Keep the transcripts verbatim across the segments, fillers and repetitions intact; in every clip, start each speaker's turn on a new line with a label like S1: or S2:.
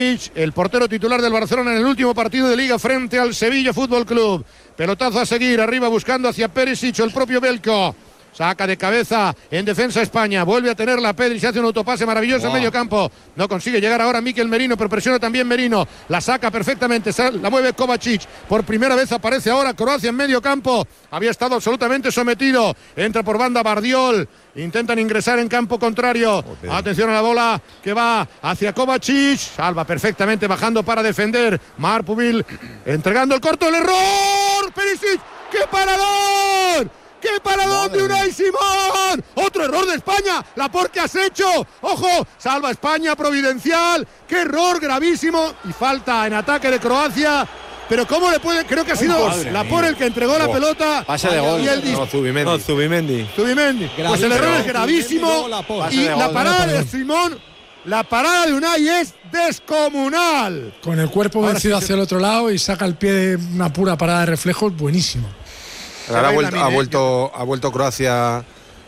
S1: El portero titular del Barcelona en el último partido de Liga frente al Sevilla Fútbol Club. Pelotazo a seguir, arriba buscando hacia Perisic, el propio Belko. Saca de cabeza en defensa España. Vuelve a tener la Pedri, se hace un autopase maravilloso wow. en medio campo. No consigue llegar ahora Mikel Merino, pero presiona también Merino. La saca perfectamente, la mueve Kovacic. Por primera vez aparece ahora Croacia en medio campo. Había estado absolutamente sometido. Entra por banda Bardiol. Intentan ingresar en campo contrario. Okay. Atención a la bola que va hacia Kovacic. Salva perfectamente bajando para defender. Marpubil entregando el corto, el error. Perisic, ¡qué parador! ¡Qué paradón de Unai Simón! ¡Otro error de España! ¡Laporte, ¿qué has hecho? ¡Ojo! Salva España, providencial. ¡Qué error gravísimo! Y falta en ataque de Croacia. Pero ¿cómo le puede? Creo que ha sido Laporte el que entregó oh. la pelota.
S2: Pase de gol.
S1: Y el dis-
S2: no, Zubimendi. No, Zubimendi.
S1: Zubimendi. Pues el error es gravísimo. Y la parada de Simón, la parada de Unai es descomunal.
S3: Con el cuerpo Ahora vencido sí hacia se... el otro lado y saca el pie de una pura parada de reflejos, buenísimo.
S2: Ahora ha vuelto, ha vuelto, ha vuelto Croacia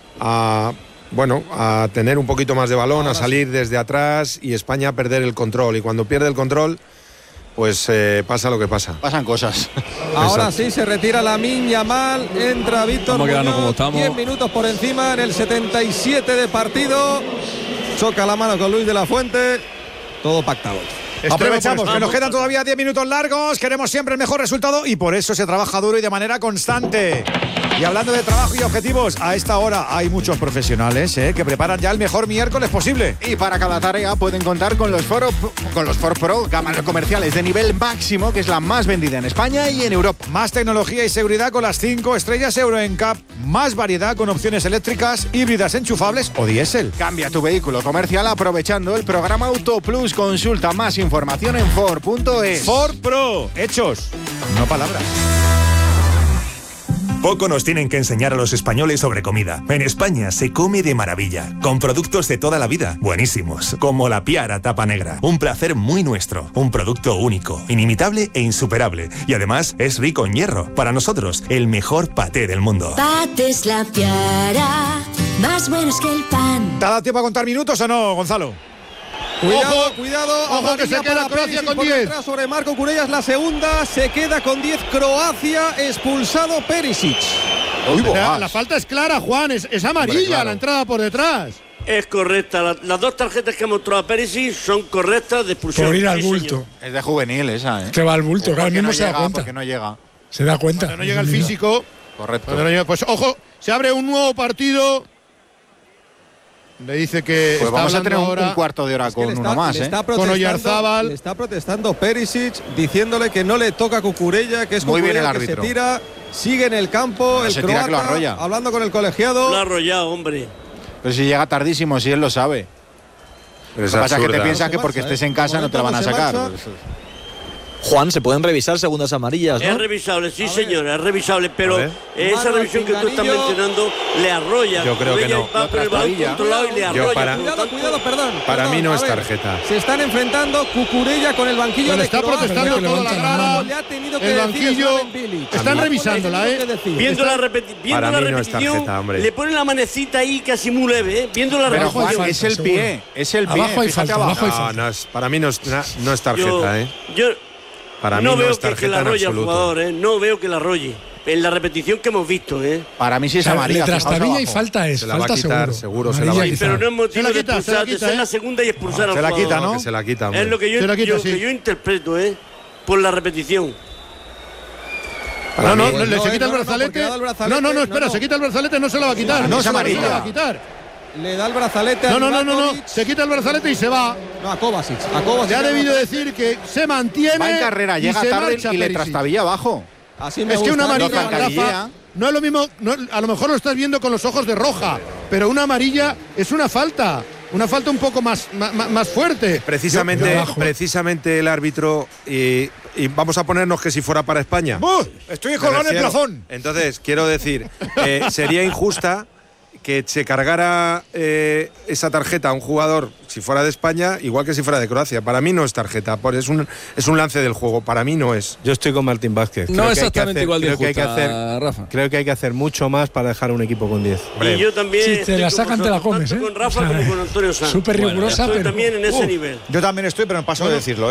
S2: a, bueno, a tener un poquito más de balón, a salir desde atrás y España a perder el control. Y cuando pierde el control, pues eh, pasa lo que pasa.
S4: Pasan cosas.
S5: Ahora sí se retira Lamine Yamal, entra Víctor Muñoz, diez minutos por encima en el setenta y siete de partido. Choca la mano con Luis de la Fuente, todo pactado.
S4: Aprovechamos que nos quedan todavía diez minutos largos, queremos siempre el mejor resultado y por eso se trabaja duro y de manera constante. Y hablando de trabajo y objetivos, a esta hora hay muchos profesionales ¿eh? que preparan ya el mejor miércoles posible.
S6: Y para cada tarea pueden contar con los Ford, con los Ford Pro, gamas comerciales de nivel máximo, que es la más vendida en España y en Europa.
S4: Más tecnología y seguridad con las cinco estrellas Euro N C A P, más variedad con opciones eléctricas, híbridas enchufables o diésel.
S6: Cambia tu vehículo comercial aprovechando el programa Auto Plus. Consulta más información en Ford punto es.
S4: Ford Pro, hechos, no palabras.
S7: Poco nos tienen que enseñar a los españoles sobre comida. En España se come de maravilla, con productos de toda la vida, buenísimos, como la Piara Tapa Negra. Un placer muy nuestro, un producto único, inimitable e insuperable. Y además es rico en hierro. Para nosotros, el mejor paté del mundo.
S8: Patés La Piara, más buenos que el pan.
S4: ¿Te ha dado tiempo a contar minutos o no, Gonzalo?
S5: Cuidado,
S1: ojo,
S5: cuidado,
S1: ojo que se queda Croacia con diez.
S5: Sobre Marco Curellas, la segunda, se queda con diez Croacia, expulsado Perisic.
S1: La, la falta es clara, Juan, es, es amarilla. Hombre, claro. La entrada por detrás.
S9: Es correcta, la, las dos tarjetas que ha mostrado a Perisic son correctas de expulsión.
S3: Por ir al
S9: sí,
S3: bulto.
S9: Señor.
S6: Es de juvenil esa, ¿eh?
S3: Que va al bulto,
S6: es
S3: claro, mismo
S6: no
S3: se da
S6: llega,
S3: cuenta.
S6: Porque no llega.
S3: Se da cuenta.
S1: Cuando no llega el físico.
S6: Correcto.
S1: No llega, pues ojo, se abre un nuevo partido. Le dice que
S6: pues
S1: está
S6: vamos a tener un,
S1: ahora,
S6: un cuarto de hora con
S5: está,
S6: uno más, ¿eh?
S1: Con Oyarzábal.
S5: Le está protestando Perisic, diciéndole que no le toca a Cucurella, que es
S6: Muy
S5: Cucurella
S6: bien el
S5: que
S6: árbitro.
S5: se tira, sigue en el campo,
S6: no,
S5: el
S6: se
S5: croata,
S6: tira que lo arrolla.
S5: hablando con el colegiado.
S9: Lo ha arrollado, hombre.
S6: Pero si llega tardísimo, si él lo sabe. Lo que pasa es que te piensas que porque estés en casa no te la van a sacar.
S10: Juan, ¿se pueden revisar segundas amarillas, no?
S9: Es revisable, sí, señor, es revisable, pero esa revisión que tú estás mencionando le arrolla.
S2: Yo creo que no.
S9: Va por el balón controlado y le arrolla.
S2: Para,
S5: cuidado, cuidado, perdón.
S2: Para
S5: perdón,
S2: mí no es
S5: ver,
S2: tarjeta.
S5: Se están enfrentando Cucurella con el banquillo
S1: Pero
S5: de
S1: está
S5: Croacia.
S1: protestando toda la grada.
S5: Le ha tenido que
S1: el
S5: decir
S1: banquillo.
S5: Bilic.
S1: Están revisándola, ¿eh?
S9: Viendo la, repeti viendo
S2: para
S9: la
S2: mí no
S9: repetición,
S2: es tarjeta, hombre.
S9: le ponen la manecita ahí casi muy leve, ¿eh? Viendo la
S6: Pero
S9: repetición.
S6: Juan, es el pie, es el pie.
S3: Abajo hay falta, abajo hay
S2: No,
S3: falta.
S2: no es, para mí no es, no es tarjeta,
S9: yo,
S2: ¿eh?
S9: Yo
S2: Para mí
S9: no
S2: no
S9: veo
S2: es
S9: que, que
S2: tarjeta
S9: la
S2: en
S9: arrolle al
S2: absoluto.
S9: jugador, ¿eh? No veo que la arrolle. En la repetición que hemos visto, ¿eh?
S6: Para mí sí es
S3: O sea,
S6: amarilla.
S3: le trastabilla y falta es,
S2: Se la va a
S3: falta
S2: quitar,
S3: seguro.
S2: seguro, se la va a
S3: Amarilla
S2: quitar.
S9: Pero no es motivo
S1: Se la
S9: de
S1: quita, se la
S9: expulsar, de
S1: quita,
S9: ser
S1: ¿eh?
S9: la segunda y expulsar al
S6: Se la
S9: jugador.
S6: quita, ¿no?
S2: Que se la quita, hombre.
S9: Es lo que yo,
S1: Se la quita,
S9: yo,
S1: sí.
S9: que yo interpreto, ¿eh? Por la repetición.
S1: No, no,
S5: mí,
S1: no, le
S5: no,
S1: se quita
S5: no,
S1: el
S5: no,
S1: brazalete.
S5: porque da el brazalete,
S1: No, no, no,
S5: no,
S1: espera,
S5: no.
S1: se quita el brazalete, no se lo va a quitar.
S6: No, es
S1: se lo-
S6: amarilla.
S1: No se lo va a quitar.
S5: Le da el brazalete
S1: No,
S5: a
S1: no, no, no, no,
S5: Ibrahimovic.
S1: se quita el brazalete y se va.
S5: No, a Kovacic. A Kovacic.
S1: Le ha debido decir que se mantiene.
S6: Va en carrera,
S1: y
S6: llega
S1: se
S6: tarde
S1: marcha
S6: y le
S1: Perisic.
S6: trastabilla abajo.
S5: Así me
S1: Es que
S5: gusta.
S1: una amarilla,
S6: Lo zancadillea.
S1: Rafa, no es lo mismo, no, a lo mejor lo estás viendo con los ojos de roja, pero una amarilla es una falta, una falta un poco más, más, más fuerte.
S2: Precisamente,
S3: Yo-
S2: precisamente el árbitro, y, y vamos a ponernos que si fuera para España.
S4: ¡Buf! Estoy
S2: Me
S4: colgado en el
S2: refiero.
S4: plafón.
S2: Entonces, quiero decir, eh, sería injusta que se cargara eh, esa tarjeta a un jugador si fuera de España, igual que si fuera de Croacia. Para mí no es tarjeta, por- es un, es un lance del juego, para mí no es.
S11: Yo estoy con Martín Vázquez.
S10: No
S11: Creo que hay que
S10: exactamente
S11: hacer-
S10: igual de
S11: creo que hay que
S10: injusta,
S11: hacer,
S10: Rafa.
S11: Creo que hay que hacer mucho más para dejar un equipo con diez.
S9: Y yo también.
S3: Si te
S9: estoy
S3: la
S9: con
S3: sacan, te la
S9: vosotros,
S3: comes,
S9: tanto
S3: ¿eh?
S9: con Rafa
S3: O sea,
S9: como con Antonio Sanz.
S3: súper rigurosa,
S9: Estoy
S3: pero-
S9: también en ese
S3: Uh.
S9: nivel.
S4: Yo también estoy, pero no paso de decirlo, ¿eh?